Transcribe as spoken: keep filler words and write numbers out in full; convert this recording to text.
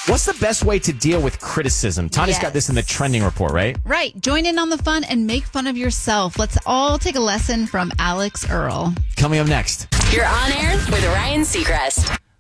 What's the best way to deal with criticism? Tanya's Yes. got this in the trending report, right? Right. Join in on the fun and make fun of yourself. Let's all take a lesson from Alex Earl. Coming up next. You're on air with Ryan Seacrest.